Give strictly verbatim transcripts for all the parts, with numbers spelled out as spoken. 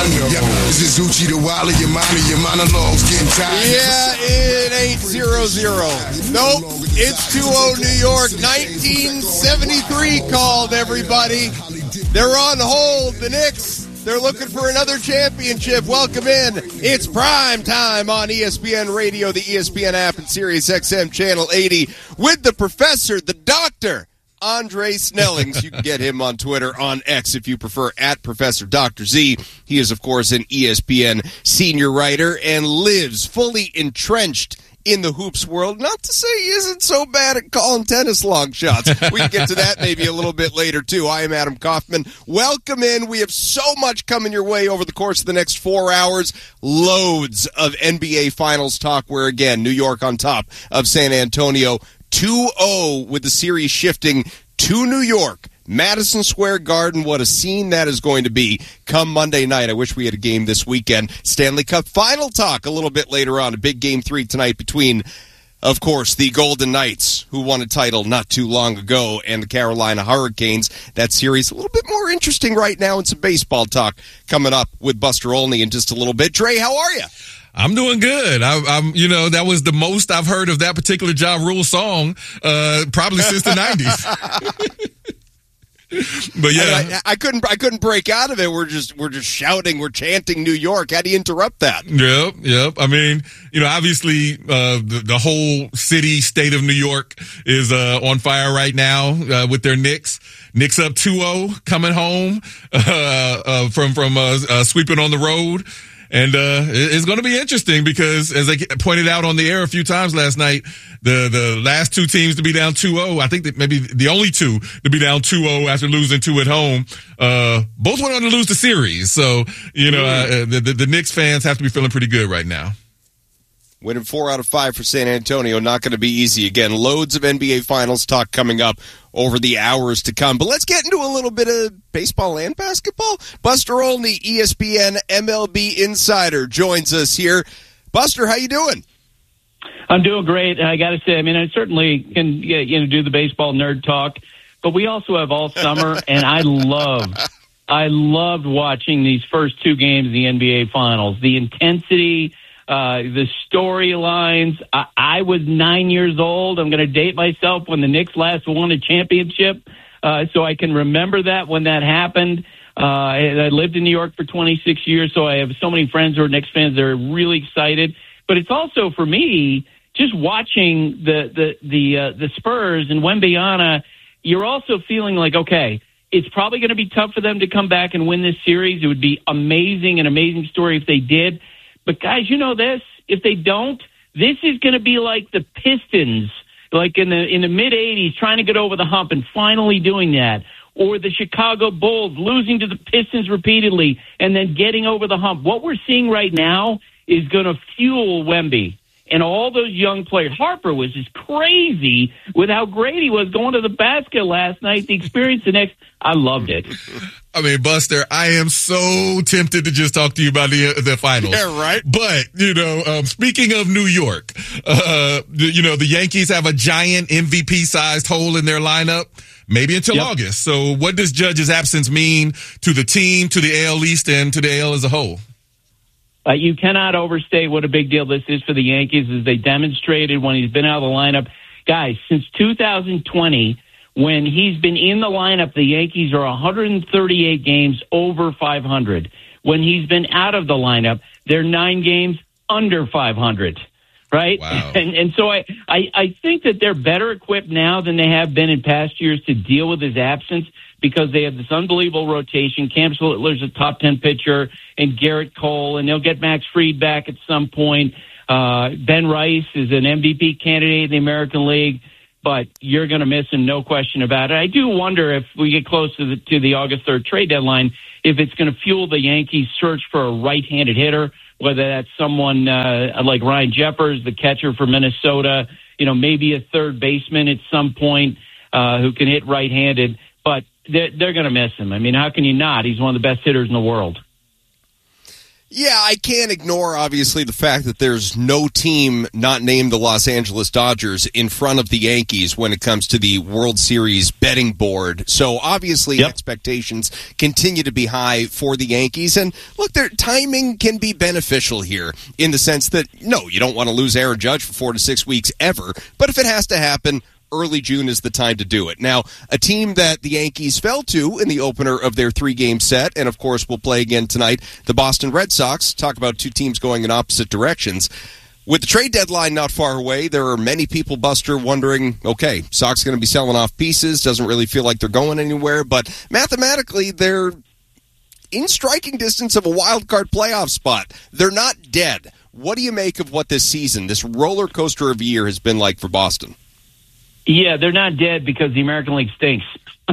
Yeah, is it Zucci the Wally, your mind your monologues getting tired? Yeah, it ain't zero zero. Nope, it's two oh New York. nineteen seventy-three called, everybody. They're on hold. The Knicks, they're looking for another championship. Welcome in. It's prime time on E S P N Radio, the E S P N app, and Sirius X M Channel eighty with the professor, the doctor, Andre Snellings. You can get him on Twitter, on X if you prefer, at Professor Doctor Z. He is, of course, an E S P N senior writer and lives fully entrenched in the hoops world. Not to say he isn't so bad at calling tennis long shots. We can get to that maybe a little bit later, too. I am Adam Kaufman. Welcome in. We have so much coming your way over the course of the next four hours. Loads of N B A Finals talk where, again, New York on top of San Antonio. two oh with the series shifting to New York. Madison Square Garden, what a scene that is going to be come Monday night. I wish we had a game this weekend. Stanley Cup final talk a little bit later on. A big game three tonight between, of course, the Golden Knights, who won a title not too long ago, and the Carolina Hurricanes. That series a little bit more interesting right now, and some baseball talk coming up with Buster Olney in just a little bit. Dre, how are you? I'm doing good. I, I'm, you know, that was the most I've heard of that particular Ja Rule song, uh, probably since the nineties. But yeah, I, I, I couldn't, I couldn't break out of it. We're just, we're just shouting, we're chanting New York. How do you interrupt that? Yep, yep. I mean, you know, obviously, uh, the, the whole city, state of New York is uh, on fire right now uh, with their Knicks. Knicks up two oh coming home uh, uh, from from uh, uh, sweeping on the road. And uh it's going to be interesting because, as I pointed out on the air a few times last night, the the last two teams to be down two oh, I think that maybe the only two to be down two oh after losing two at home, uh both went on to lose the series. So, you know, uh, the, the, the Knicks fans have to be feeling pretty good right now. Winning four out of five for San Antonio, not going to be easy. Again, loads of N B A Finals talk coming up over the hours to come. But let's get into a little bit of baseball and basketball. Buster Olney, E S P N M L B insider, joins us here. Buster, how you doing? I'm doing great. I got to say, I mean, I certainly can you know do the baseball nerd talk, but we also have all summer, and I love, I loved watching these first two games of the N B A Finals. The intensity. Uh, the storylines. I, I was nine years old. I'm going to date myself when the Knicks last won a championship, uh, so I can remember that when that happened. Uh, I, I lived in New York for twenty-six years, so I have so many friends who are Knicks fans. They're really excited. But it's also, for me, just watching the the the, uh, the Spurs and Wembanyama, you're also feeling like, okay, it's probably going to be tough for them to come back and win this series. It would be amazing, an amazing story if they did. But, guys, you know this, if they don't, this is going to be like the Pistons, like in the in the mid-eighties, trying to get over the hump and finally doing that, or the Chicago Bulls losing to the Pistons repeatedly and then getting over the hump. What we're seeing right now is going to fuel Wemby and all those young players. Harper was just crazy with how great he was going to the basket last night. The experience the next, I loved it. I mean, Buster, I am so tempted to just talk to you about the the finals. Yeah, right. But, you know, um, speaking of New York, uh, the, you know, the Yankees have a giant M V P-sized hole in their lineup, maybe until yep. August. So what does Judge's absence mean to the team, to the A L East, and to the A L as a whole? Uh, you cannot overstate what a big deal this is for the Yankees, as they demonstrated when he's been out of the lineup. Guys, since two thousand twenty, when he's been in the lineup, the Yankees are one hundred thirty-eight games over five hundred. When he's been out of the lineup, they're nine games under five hundred, right? Wow. And, and so I, I, I think that they're better equipped now than they have been in past years to deal with his absence, because they have this unbelievable rotation. Cam Littler's a top ten pitcher, and Garrett Cole, and they'll get Max Fried back at some point. Uh, Ben Rice is an M V P candidate in the American League, but you're going to miss him, no question about it. I do wonder if we get close to the, to the August third trade deadline, if it's going to fuel the Yankees' search for a right-handed hitter, whether that's someone uh, like Ryan Jeffers, the catcher for Minnesota, you know, maybe a third baseman at some point uh, who can hit right-handed. But they're, they're going to miss him. I mean, how can you not? He's one of the best hitters in the world. Yeah, I can't ignore, obviously, the fact that there's no team not named the Los Angeles Dodgers in front of the Yankees when it comes to the World Series betting board. So, obviously, yep. expectations continue to be high for the Yankees. And, look, their timing can be beneficial here in the sense that, no, you don't want to lose Aaron Judge for four to six weeks ever. But if it has to happen, early June is the time to do it. Now, a team that the Yankees fell to in the opener of their three-game set, and of course will play again tonight, the Boston Red Sox. Talk about two teams going in opposite directions. With the trade deadline not far away, there are many people, Buster, wondering, okay, Sox going to be selling off pieces, doesn't really feel like they're going anywhere, but mathematically they're in striking distance of a wild card playoff spot. They're not dead. What do you make of what this season, this roller coaster of a year, has been like for Boston? Yeah, they're not dead because the American League stinks.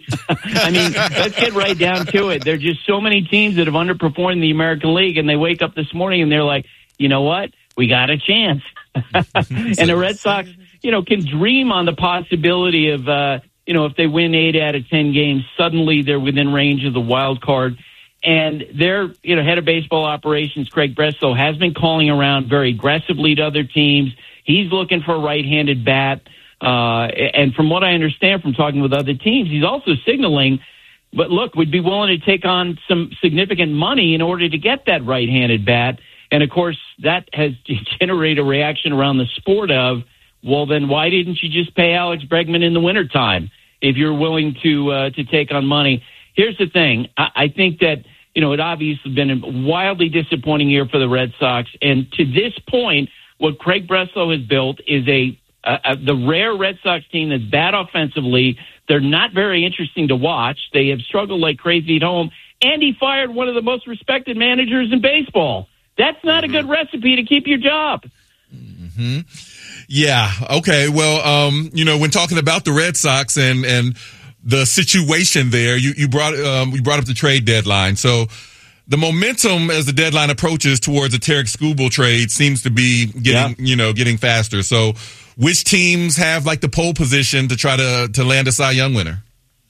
I mean, let's get right down to it. There are just so many teams that have underperformed the American League, and they wake up this morning and they're like, you know what? We got a chance. And the Red Sox, you know, can dream on the possibility of, uh, you know, if they win eight out of ten games, suddenly they're within range of the wild card. And their, you know, head of baseball operations, Craig Breslow, has been calling around very aggressively to other teams. He's looking for a right-handed bat. Uh, and from what I understand from talking with other teams, he's also signaling, but look, we'd be willing to take on some significant money in order to get that right-handed bat. And, of course, that has generated a reaction around the sport of, well, then why didn't you just pay Alex Bregman in the wintertime if you're willing to uh, to take on money? Here's the thing. I, I think that, you know, it obviously been a wildly disappointing year for the Red Sox. And to this point, what Craig Breslow has built is a Uh, the rare Red Sox team that's bad offensively. They're not very interesting to watch. They have struggled like crazy at home. And he fired one of the most respected managers in baseball. That's not mm-hmm. a good recipe to keep your job. Mm-hmm. Yeah. Okay. Well, um, you know, when talking about the Red Sox and, and the situation there, you, you brought, um, you brought up the trade deadline. So the momentum as the deadline approaches towards the Tarik Skubal trade seems to be getting, yeah. you know, getting faster. So, which teams have like the pole position to try to, to land a Cy Young winner?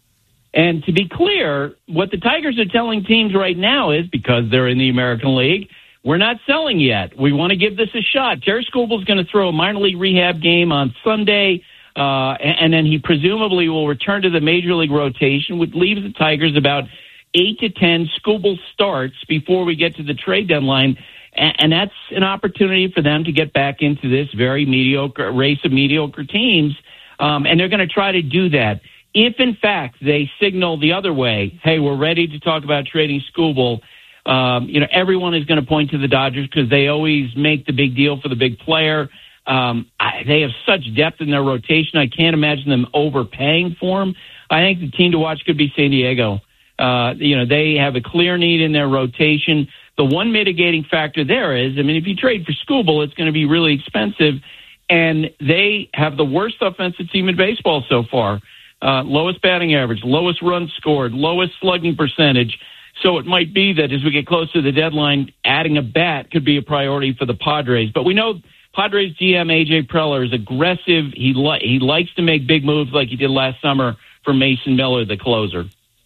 And to be clear, what the Tigers are telling teams right now is, because they're in the American League, we're not selling yet. We want to give this a shot. Tarik Skubal is going to throw a minor league rehab game on Sunday, uh, and, and then he presumably will return to the major league rotation, which leaves the Tigers about eight to ten Skubal starts before we get to the trade deadline. And that's an opportunity for them to get back into this very mediocre race of mediocre teams. Um, and they're going to try to do that. If, in fact, they signal the other way, hey, we're ready to talk about trading Skubal, um, you know, everyone is going to point to the Dodgers because they always make the big deal for the big player. Um, I, they have such depth in their rotation. I can't imagine them overpaying for him. I think the team to watch could be San Diego. Uh, you know, they have a clear need in their rotation. The one mitigating factor there is, I mean, if you trade for Skubal, it's going to be really expensive, and they have the worst offensive team in baseball so far. Uh, lowest batting average, lowest runs scored, lowest slugging percentage. So it might be that as we get close to the deadline, adding a bat could be a priority for the Padres. But we know Padres G M A J Preller is aggressive. He li- he likes to make big moves like he did last summer for Mason Miller, the closer.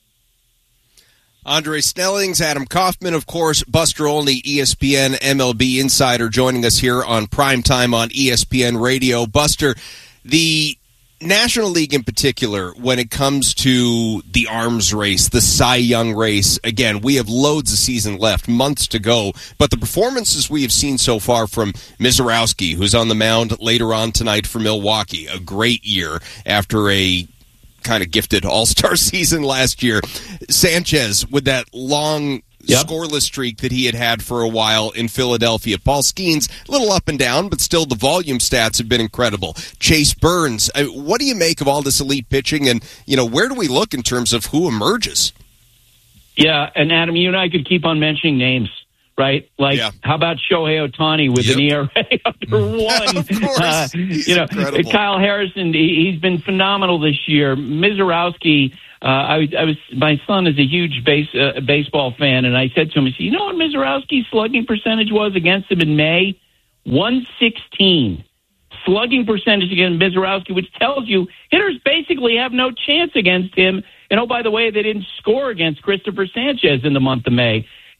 Andre Snellings, Adam Kaufman, of course, Buster Olney, E S P N M L B insider, joining us here on Primetime on E S P N Radio. Buster, the National League in particular, when it comes to the arms race, the Cy Young race, again, we have loads of season left, months to go, but the performances we have seen so far from Mizorowski, who's on the mound later on tonight for Milwaukee, a great year after a kind of gifted all-star season last year. Sanchez with that long yep. scoreless streak that he had had for a while in Philadelphia. Paul Skeens, a little up and down, but still the volume stats have been incredible. Chase Burns, I mean, what do you make of all this elite pitching, and you know, where do we look in terms of who emerges? Yeah, and Adam, you and I could keep on mentioning names. Right? Like, yeah. how about Shohei Ohtani with yep. an E R A under one? Of course. Uh, you know, incredible. Kyle Harrison, he, he's been phenomenal this year. Mizorowski, uh, I, I was, my son is a huge base, uh, baseball fan, and I said to him, I said, you know what Mizorowski's slugging percentage was against him in May? one sixteen. Slugging percentage against Mizorowski, which tells you hitters basically have no chance against him. And oh, by the way, they didn't score against Christopher Sanchez in the month of May.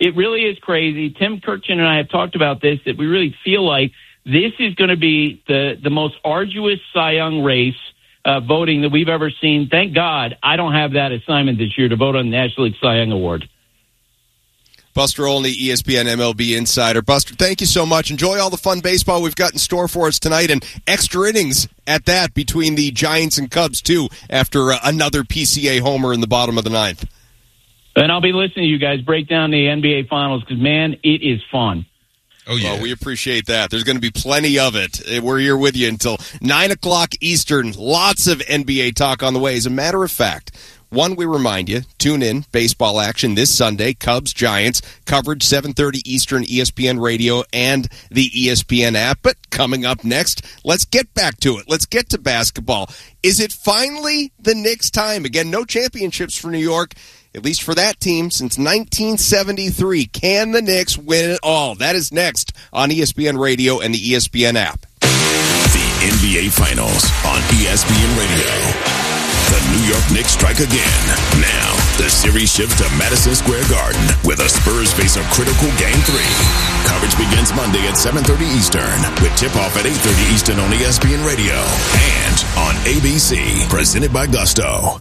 it really is crazy. Tim Kirchin and I have talked about this, that we really feel like this is going to be the, the most arduous Cy Young race uh, voting that we've ever seen. Thank God I don't have that assignment this year to vote on the National League Cy Young Award. Buster Olney, E S P N M L B Insider. Buster, thank you so much. Enjoy all the fun baseball we've got in store for us tonight, and extra innings at that between the Giants and Cubs, too, after uh, another P C A homer in the bottom of the ninth. And I'll be listening to you guys break down the N B A Finals because, man, it is fun. Oh, yeah. Well, we appreciate that. There's going to be plenty of it. We're here with you until nine o'clock Eastern. Lots of N B A talk on the way. As a matter of fact, one, we remind you, tune in, baseball action this Sunday, Cubs, Giants, coverage seven thirty Eastern, E S P N Radio and the E S P N app. But coming up next, let's get back to it. Let's get to basketball. Is it finally the Knicks' time? Again, no championships for New York, at least for that team, since nineteen seventy-three. Can the Knicks win it all? That is next on E S P N Radio and the E S P N app. The N B A Finals on E S P N Radio. The New York Knicks strike again. Now, the series shifts to Madison Square Garden, where the Spurs face a critical Game three. Coverage begins Monday at seven thirty Eastern, with tip-off at eight thirty Eastern on E S P N Radio and on A B C, presented by Gusto.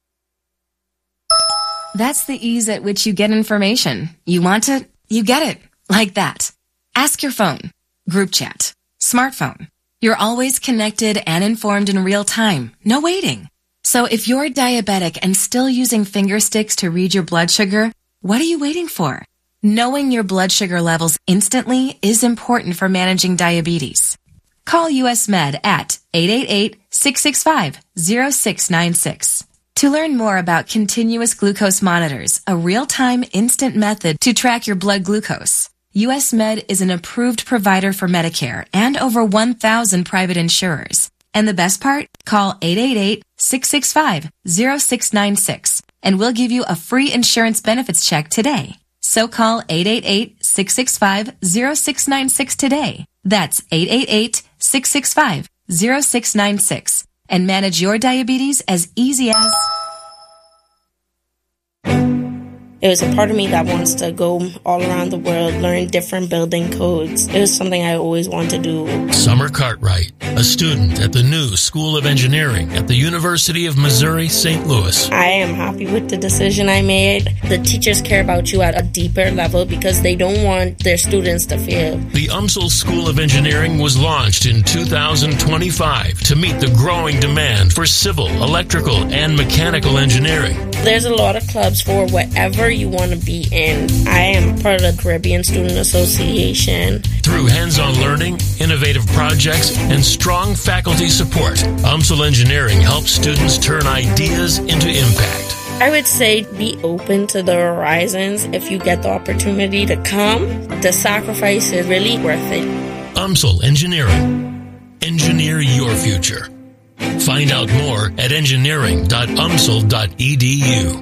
That's the ease at which you get information. You want it, you get it. Like that. Ask your phone. Group chat. Smartphone. You're always connected and informed in real time. No waiting. So if you're diabetic and still using finger sticks to read your blood sugar, what are you waiting for? Knowing your blood sugar levels instantly is important for managing diabetes. Call U S Med at eight eight eight, six six five, zero six nine six. To learn more about continuous glucose monitors, a real-time instant method to track your blood glucose, U S Med is an approved provider for Medicare and over one thousand private insurers. And the best part? Call eight eight eight, six six five, zero six nine six and we'll give you a free insurance benefits check today. So call eight eight eight, six six five, zero six nine six today. That's eight eight eight, six six five, zero six nine six and manage your diabetes as easy as... There's a part of me that wants to go all around the world, learn different building codes. It was something I always wanted to do. Summer Cartwright, a student at the new School of Engineering at the University of Missouri, Saint Louis. I am happy with the decision I made. The teachers care about you at a deeper level because they don't want their students to fail. The U M S L School of Engineering was launched in two thousand twenty-five to meet the growing demand for civil, electrical, and mechanical engineering. There's a lot of clubs for whatever you want to be in. I am part of the Caribbean Student Association. Through hands-on learning, innovative projects, and strong faculty support, U M S L Engineering helps students turn ideas into impact. I would say be open to the horizons. If you get the opportunity to come, the sacrifice is really worth it. U M S L Engineering. Engineer your future. Find out more at engineering dot u m s l dot e d u.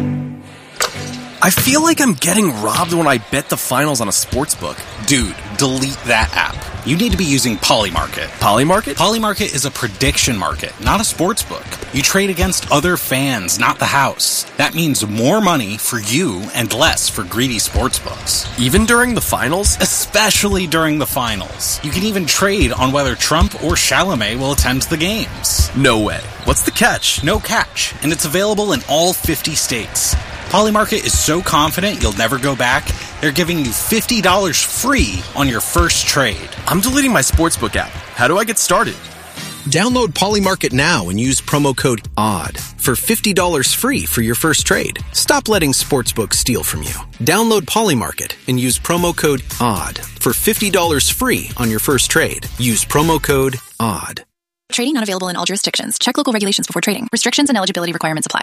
I feel like I'm getting robbed when I bet the finals on a sportsbook. Dude, delete that app. You need to be using Polymarket. Polymarket? Polymarket is a prediction market, not a sportsbook. You trade against other fans, not the house. That means more money for you and less for greedy sportsbooks. Even during the finals? Especially during the finals. You can even trade on whether Trump or Chalamet will attend the games. No way. What's the catch? No catch, and it's available in all fifty states. Polymarket is so confident you'll never go back, they're giving you fifty dollars free on your first trade. I'm deleting my sportsbook app. How do I get started? Download Polymarket now and use promo code O D D for fifty dollars free for your first trade. Stop letting sportsbooks steal from you. Download Polymarket and use promo code O D D for fifty dollars free on your first trade. Use promo code O D D. Trading not available in all jurisdictions. Check local regulations before trading. Restrictions and eligibility requirements apply.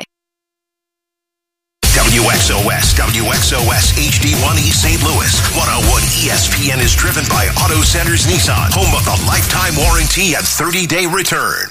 W X O S, W X O S H D one E Saint Louis. one oh one E S P N is driven by Auto Centers Nissan, home of the lifetime warranty and thirty-day return.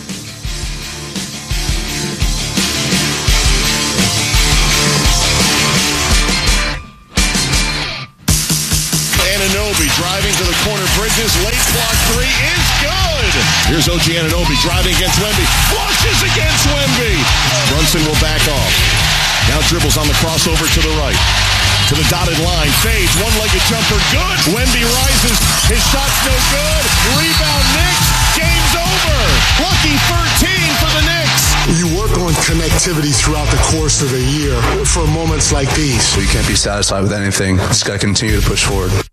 Anunoby driving to the corner bridges. Late block three is good. Here's O G Anunoby driving against Wemby. Flushes against Wemby. Brunson will back off. Now dribbles on the crossover to the right. To the dotted line. Fades. One-legged jumper. Good. Wemby rises. His shot's no good. Rebound Knicks. Game's over. Lucky thirteen for the Knicks. You work on connectivity throughout the course of a year for moments like these. You can't be satisfied with anything. Just got to continue to push forward.